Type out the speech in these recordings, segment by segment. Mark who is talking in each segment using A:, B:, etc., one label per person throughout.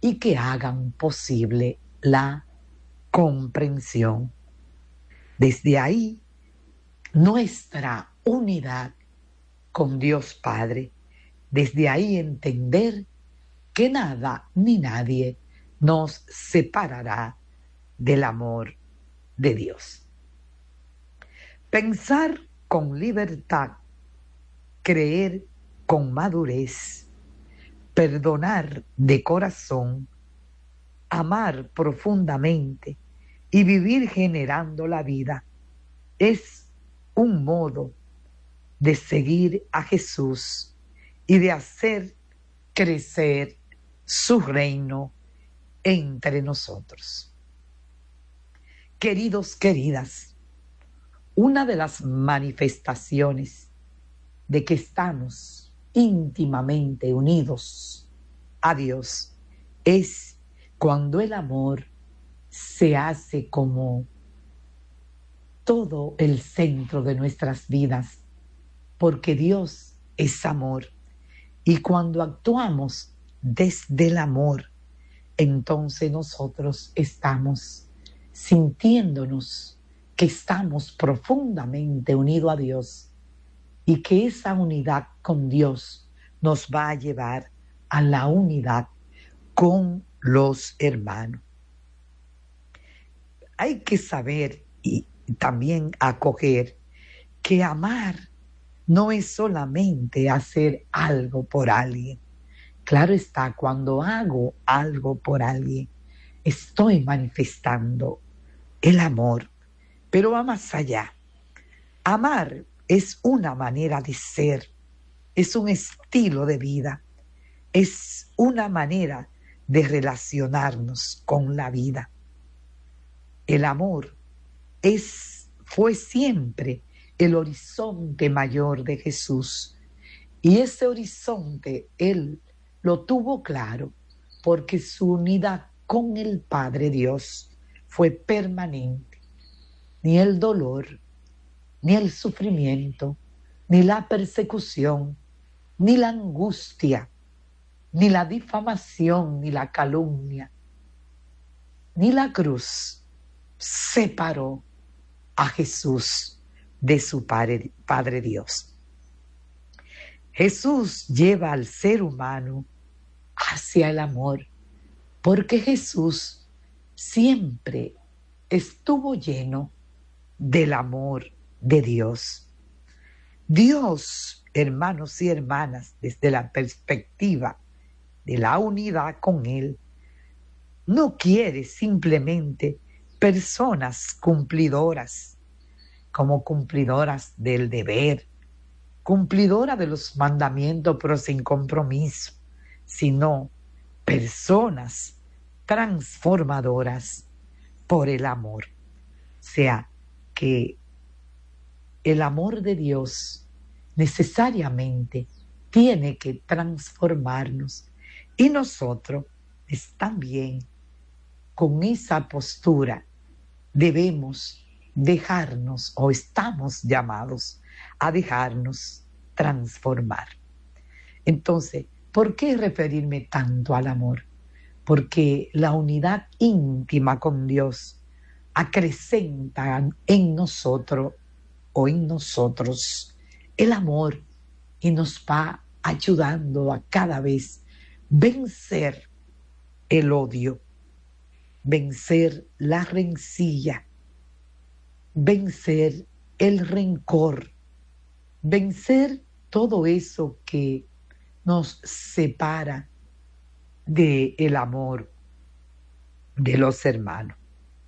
A: y que hagan posible la comprensión. Desde ahí, nuestra unidad con Dios Padre. Desde ahí entender que nada ni nadie nos separará del amor de Dios. Pensar con libertad, creer con madurez, perdonar de corazón, amar profundamente y vivir generando la vida es un modo de seguir a Jesús y de hacer crecer su reino entre nosotros. Queridos, queridas, una de las manifestaciones de que estamos íntimamente unidos a Dios es cuando el amor se hace como todo el centro de nuestras vidas, porque Dios es amor. Y cuando actuamos desde el amor, entonces nosotros estamos sintiéndonos que estamos profundamente unidos a Dios y que esa unidad con Dios nos va a llevar a la unidad con los hermanos. Hay que saber y también acoger que amar no es solamente hacer algo por alguien. Claro está, cuando hago algo por alguien, estoy manifestando el amor, pero va más allá. Amar es una manera de ser, es un estilo de vida, es una manera de relacionarnos con la vida. El amor fue siempre el horizonte mayor de Jesús. Y ese horizonte Él lo tuvo claro porque su unidad con el Padre Dios fue permanente. Ni el dolor, ni el sufrimiento, ni la persecución, ni la angustia, ni la difamación, ni la calumnia, ni la cruz separó a Jesús de su Padre Dios. Jesús lleva al ser humano hacia el amor, porque Jesús siempre estuvo lleno del amor de Dios. Dios, hermanos y hermanas, desde la perspectiva de la unidad con Él, no quiere simplemente personas cumplidoras, como cumplidoras del deber, cumplidoras de los mandamientos pero sin compromiso, sino personas transformadoras por el amor. O sea, que el amor de Dios necesariamente tiene que transformarnos y nosotros también con esa postura debemos dejarnos o estamos llamados a dejarnos transformar. Entonces, ¿por qué referirme tanto al amor? Porque la unidad íntima con Dios acrecenta en nosotros o en nosotros el amor y nos va ayudando a cada vez vencer el odio, vencer la rencilla, vencer el rencor, vencer todo eso que nos separa del amor de los hermanos.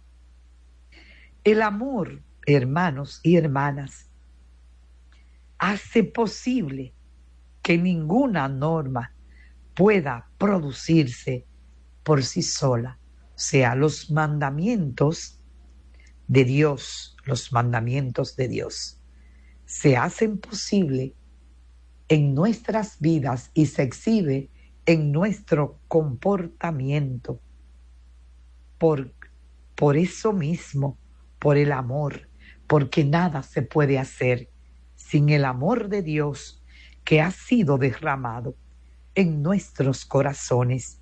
A: El amor, hermanos y hermanas, hace posible que ninguna norma pueda producirse por sí sola. O sea, los mandamientos de Dios se hacen posible en nuestras vidas y se exhibe en nuestro comportamiento. Por eso mismo, por el amor, porque nada se puede hacer sin el amor de Dios que ha sido derramado en nuestros corazones